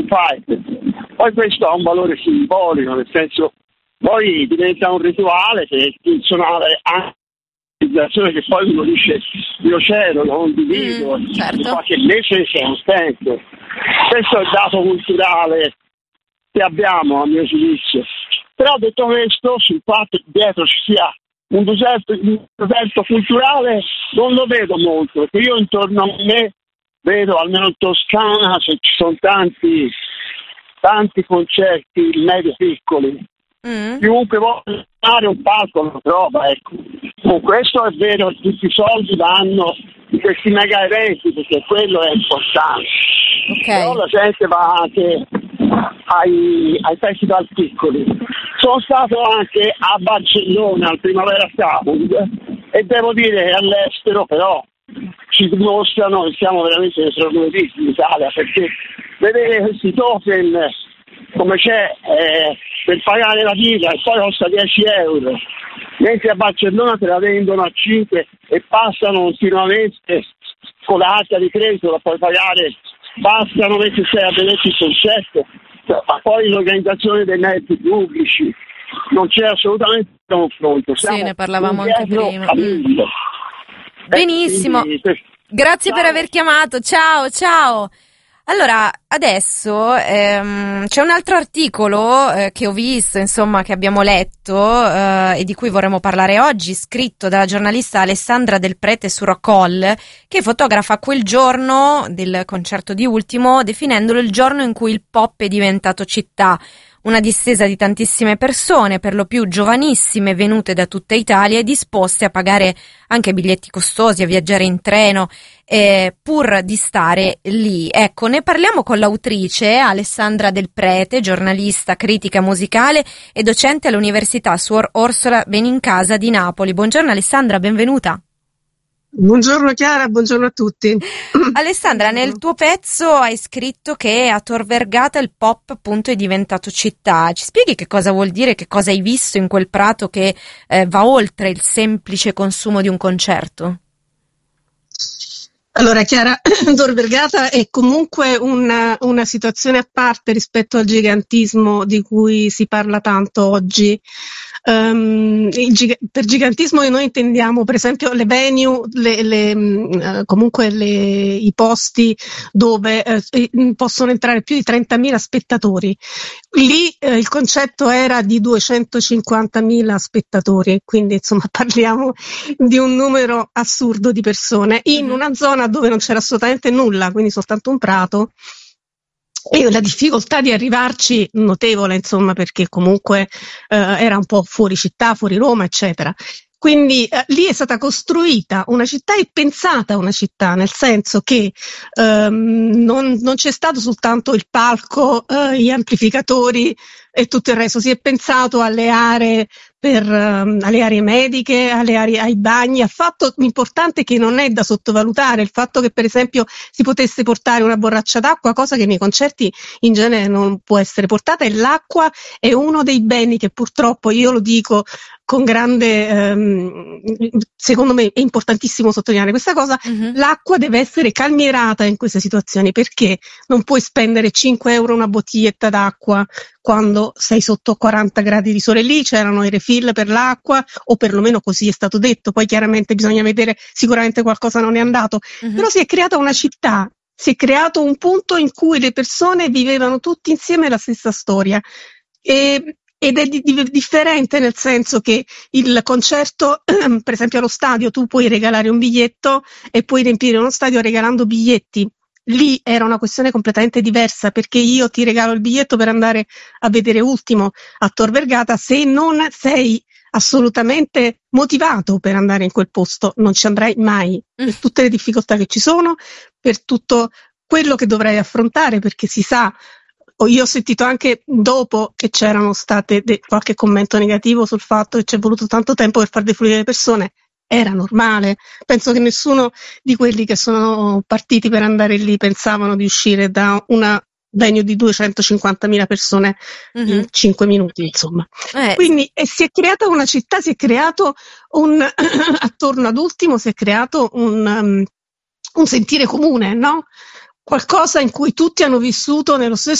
fai. Poi questo ha un valore simbolico, nel senso poi diventa un rituale che suonare anche che poi uno dice io c'ero, lo condivido, certo. qualche mese sei contento. Questo è il dato culturale che abbiamo, a mio giudizio. Però detto questo, sul fatto che dietro ci sia un progetto culturale non lo vedo molto, perché io intorno a me vedo, almeno in Toscana, ci sono tanti concerti medio piccoli. Chiunque voglia fare un palco lo trova, ecco. Con questo è vero, tutti i soldi vanno in questi mega eventi, perché quello è importante. Però la gente va anche ai festival piccoli. Sono stato anche a Barcellona al Primavera Sound e devo dire che all'estero però ci dimostrano che siamo veramente dei progredisti in Italia, perché vedere questi token come c'è per pagare la vita e poi costa 10 euro, mentre a Barcellona te la vendono a 5 e passano continuamente con la carta di credito, la puoi pagare, bastano mentre sei a vedere il concerto, ma poi l'organizzazione dei mezzi pubblici non c'è assolutamente confronto. Sì, ne parlavamo anche prima. Benissimo, grazie per aver chiamato, ciao. Allora, adesso c'è un altro articolo che ho visto, insomma, che abbiamo letto e di cui vorremmo parlare oggi, scritto dalla giornalista Alessandra Del Prete su Rockall, che fotografa quel giorno del concerto di Ultimo, definendolo il giorno in cui il pop è diventato città. Una distesa di tantissime persone, per lo più giovanissime, venute da tutta Italia e disposte a pagare anche biglietti costosi, a viaggiare in treno, pur di stare lì. Ecco, ne parliamo con l'autrice Alessandra Del Prete, giornalista, critica musicale e docente all'Università Suor Orsola Benincasa di Napoli. Buongiorno Alessandra, benvenuta. Buongiorno Chiara, buongiorno a tutti. Alessandra, nel tuo pezzo hai scritto che a Tor Vergata il pop appunto è diventato città. Ci spieghi che cosa vuol dire, che cosa hai visto in quel prato che va oltre il semplice consumo di un concerto? Allora Chiara, Tor Vergata è comunque una situazione a parte rispetto al gigantismo di cui si parla tanto oggi. Per gigantismo noi intendiamo per esempio le venue, comunque i posti dove possono entrare più di 30.000 spettatori. Lì il concetto era di 250.000 spettatori, quindi insomma parliamo di un numero assurdo di persone in una zona dove non c'era assolutamente nulla, quindi soltanto un prato. E la difficoltà di arrivarci notevole, insomma, perché comunque era un po' fuori città, fuori Roma, eccetera. Quindi lì è stata costruita una città e pensata una città, nel senso che non c'è stato soltanto il palco, gli amplificatori e tutto il resto, si è pensato alle aree alle aree mediche, alle aree ai bagni. Ha fatto l'importante che non è da sottovalutare il fatto che per esempio si potesse portare una borraccia d'acqua, cosa che nei concerti in genere non può essere portata, e l'acqua è uno dei beni che purtroppo, io lo dico con grande, secondo me è importantissimo sottolineare questa cosa, l'acqua deve essere calmierata in queste situazioni, perché non puoi spendere 5 euro una bottiglietta d'acqua quando sei sotto 40 gradi di sole. Lì c'erano i refill per l'acqua, o perlomeno così è stato detto, poi chiaramente bisogna vedere, sicuramente qualcosa non è andato, però si è creata una città, si è creato un punto in cui le persone vivevano tutti insieme la stessa storia. Ed è differente, nel senso che il concerto, per esempio allo stadio, tu puoi regalare un biglietto e puoi riempire uno stadio regalando biglietti. Lì era una questione completamente diversa, perché io ti regalo il biglietto per andare a vedere Ultimo a Tor Vergata, se non sei assolutamente motivato per andare in quel posto non ci andrai mai, per tutte le difficoltà che ci sono, per tutto quello che dovrai affrontare, perché si sa. Io ho sentito anche dopo che c'erano state qualche commento negativo sul fatto che ci è voluto tanto tempo per far defluire le persone. Era normale. Penso che nessuno di quelli che sono partiti per andare lì pensavano di uscire da una venue di 250.000 persone in 5 minuti, insomma. Quindi si è creata una città, si è creato attorno ad Ultimo, si è creato un sentire comune, no? Qualcosa in cui tutti hanno vissuto nello stesso